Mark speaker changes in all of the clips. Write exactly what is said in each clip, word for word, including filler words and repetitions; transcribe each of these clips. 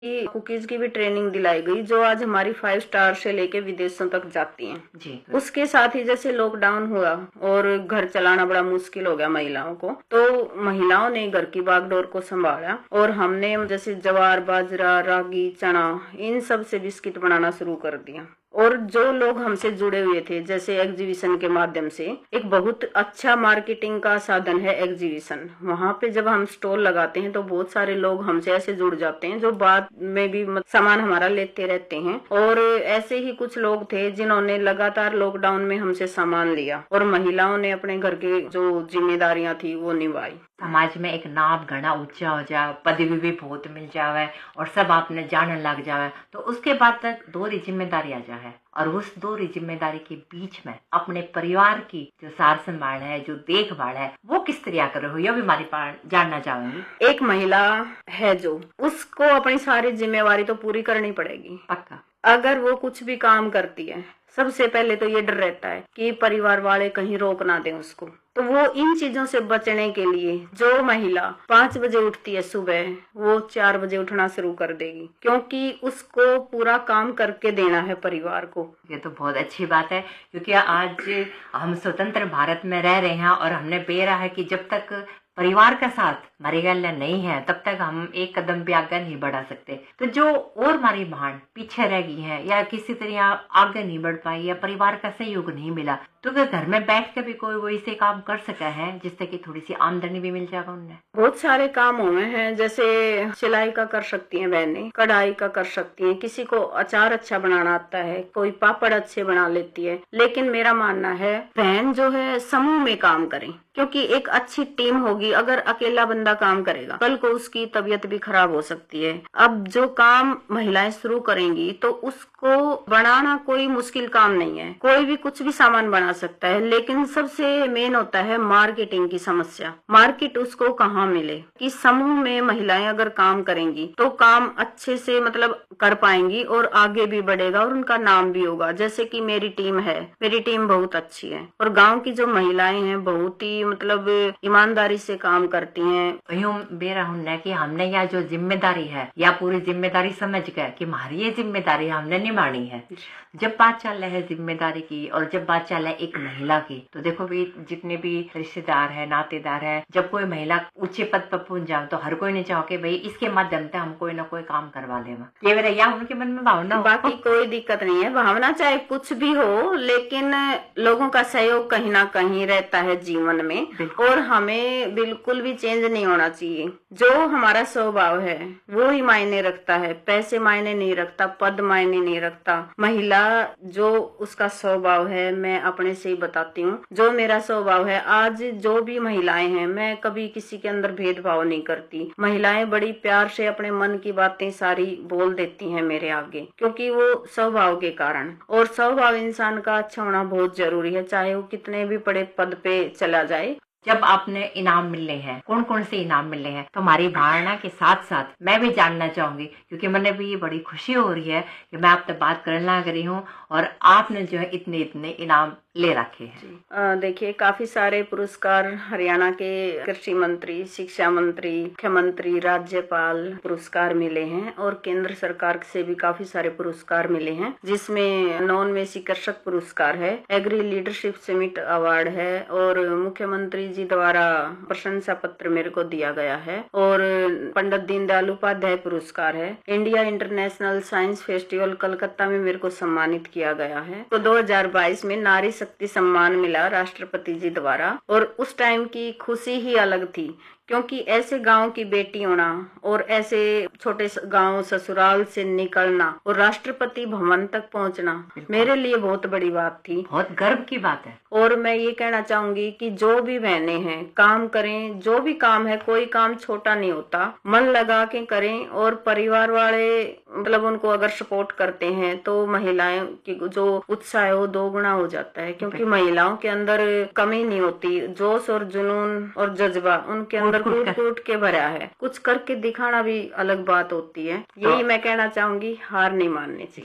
Speaker 1: कि कुकीज की भी ट्रेनिंग दिलाई गई जो आज हमारी फाइव स्टार से लेके विदेशों तक जाती हैं जी। उसके साथ ही जैसे लॉकडाउन हुआ और घर चलाना बड़ा मुश्किल हो गया महिलाओं को, तो महिलाओं ने घर की बागडोर को संभाला और हमने जैसे ज्वार, बाजरा, रागी, चना, इन सब से बिस्किट बनाना शुरू कर दिया। और जो लोग हमसे जुड़े हुए थे जैसे एग्जीबिशन के माध्यम से, एक बहुत अच्छा मार्केटिंग का साधन है एग्जीबिशन। वहाँ पे जब हम स्टॉल लगाते हैं तो बहुत सारे लोग हमसे ऐसे जुड़ जाते हैं जो बाद में भी सामान हमारा लेते रहते हैं। और ऐसे ही कुछ लोग थे जिन्होंने लगातार लॉकडाउन में हमसे सामान लिया और महिलाओं ने अपने घर के जो जिम्मेदारियां थी वो निभाई।
Speaker 2: समाज में एक नाम घना ऊंचा हो जाए, पदवी भी बहुत मिल जावे और सब आपने जानने लग जावे, तो उसके बाद तक दोहरी जिम्मेदारी आ जाए। और उस दोहरी जिम्मेदारी के बीच में अपने परिवार की जो सार संभाल है, जो देखभाल है, वो किस तरह कर रहे हो, ये भी हमारी जानना चाहूंगी।
Speaker 1: एक महिला है जो उसको अपनी सारी जिम्मेवारी तो पूरी करनी पड़ेगी
Speaker 2: पक्का।
Speaker 1: अगर वो कुछ भी काम करती है, सबसे पहले तो ये डर रहता है कि परिवार वाले कहीं रोक ना दें उसको। तो वो इन चीजों से बचने के लिए जो महिला पाँच बजे उठती है सुबह, वो चार बजे उठना शुरू कर देगी, क्योंकि उसको पूरा काम करके देना है परिवार को।
Speaker 2: ये तो बहुत अच्छी बात है, क्योंकि आज हम स्वतंत्र भारत में रह रहे हैं और हमने बेरा है कि जब तक परिवार का साथ हमारे गल नहीं है तब तक हम एक कदम भी आगे नहीं बढ़ा सकते। तो जो और हमारी बहन पीछे रह गई है या किसी तरह आगे नहीं बढ़ पाई या परिवार का सहयोग नहीं मिला, तो क्या घर में बैठ के भी कोई वो इसे काम कर सका है जिससे कि थोड़ी सी आमदनी भी मिल जाएगा उन्हें?
Speaker 1: बहुत सारे काम हुए हैं, जैसे सिलाई का कर सकती हैं बहनें, कढ़ाई का कर सकती हैं, किसी को अचार अच्छा बनाना आता है, कोई पापड़ अच्छे बना लेती है। लेकिन मेरा मानना है बहन जो है समूह में काम करें, क्योंकि एक अच्छी टीम होगी। अगर अकेला बंदा काम करेगा कल को उसकी तबीयत भी खराब हो सकती है। अब जो काम महिलाएं शुरू करेंगी तो उसको बनाना कोई मुश्किल काम नहीं है, कोई भी कुछ भी सामान बना सकता है। लेकिन सबसे मेन होता है मार्केटिंग की समस्या, मार्केट उसको कहाँ मिले। कि समूह में महिलाएं अगर काम करेंगी तो काम अच्छे से मतलब कर पाएंगी और आगे भी बढ़ेगा और उनका नाम भी होगा। जैसे कि मेरी टीम है, मेरी टीम बहुत अच्छी है और गांव की जो महिलाएं हैं बहुत ही मतलब ईमानदारी से काम करती हैं।
Speaker 2: यूं बेरा हमने कि हमने यह जो जिम्मेदारी है या पूरी जिम्मेदारी समझ गए कि हमारी ये जिम्मेदारी हमने निभानी है। जब बात चल रही है जिम्मेदारी की और जब बात चल रही है एक महिला की, तो देखो भी जितने भी रिश्तेदार है, नातेदार है, जब कोई महिला ऊंचे पद पर पहुंच जाए तो हर कोई नहीं चाहो कि भाई इसके माध्यम से हम कोई ना कोई काम करवा लेगा। ये मेरा या उनके मन में भावना हो।
Speaker 1: बाकी कोई दिक्कत नहीं है, भावना चाहे कुछ भी हो, लेकिन लोगों का सहयोग कहीं ना कहीं रहता है जीवन में और हमें बिल्कुल भी चेंज नहीं होना चाहिए। जो हमारा स्वभाव है वो ही मायने रखता है, पैसे मायने नहीं रखता, पद मायने नहीं रखता। महिला जो उसका स्वभाव है, मैं अपने से ही बताती हूँ, जो मेरा स्वभाव है, आज जो भी महिलाएं हैं मैं कभी किसी के अंदर भेदभाव नहीं करती। महिलाएं बड़ी प्यार से अपने मन की बातें सारी बोल देती हैं मेरे आगे, क्योंकि वो स्वभाव के कारण। और स्वभाव इंसान का अच्छा होना बहुत जरूरी है, चाहे वो कितने भी बड़े पद पे चला जाए।
Speaker 2: जब आपने इनाम मिलने हैं, कौन कौन से इनाम मिलने हैं, तो हमारी धारणा के साथ साथ मैं भी जानना चाहूंगी, क्योंकि मैंने भी ये बड़ी खुशी हो रही है कि मैं आपसे बात करने लग रही हूँ और आपने जो है इतने इतने इनाम ले रखे हैं।
Speaker 1: देखिए काफी सारे पुरस्कार हरियाणा के कृषि मंत्री, शिक्षा मंत्री, मुख्यमंत्री, राज्यपाल पुरस्कार मिले हैं और केंद्र सरकार से भी काफी सारे पुरस्कार मिले हैं, जिसमें नॉन वेसी कृषक पुरस्कार है, एग्री लीडरशिप समिट अवार्ड है और मुख्यमंत्री जी द्वारा प्रशंसा पत्र मेरे को दिया गया है और पंडित दीनदयाल उपाध्याय पुरस्कार है। India international science festival Calcutta में मेरे को सम्मानित किया गया है। तो दो हज़ार बाईस में नारी शक्ति सम्मान मिला राष्ट्रपति जी द्वारा और उस टाइम की खुशी ही अलग थी, क्योंकि ऐसे गांव की बेटी होना और ऐसे छोटे गांव ससुराल से निकलना और राष्ट्रपति भवन तक पहुंचना मेरे लिए बहुत बड़ी बात थी,
Speaker 2: बहुत गर्व की बात है।
Speaker 1: और मैं ये कहना चाहूंगी कि जो भी बहनें हैं काम करें, जो भी काम है, कोई काम छोटा नहीं होता, मन लगा के करें और परिवार वाले मतलब उनको अगर सपोर्ट करते हैं तो महिलाएं की जो उत्साह है वो दोगुना हो जाता है, क्योंकि महिलाओं के अंदर कमी नहीं होती, जोश और जुनून और जज्बा उनके अंदर कूट कूट के भरा है। कुछ करके दिखाना भी अलग बात होती है। यही मैं कहना चाहूंगी, हार नहीं माननी चाहिए।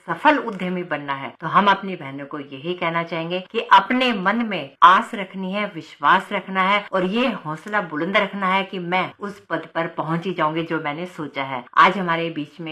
Speaker 2: सफल उद्यमी बनना है तो हम अपनी बहनों को यही कहना चाहेंगे कि अपने मन में आस रखनी है, विश्वास रखना है और ये हौसला बुलंद रखना है कि मैं उस पद पर पहुंच ही जाऊंगी जो मैंने सोचा है। आज हमारे बीच में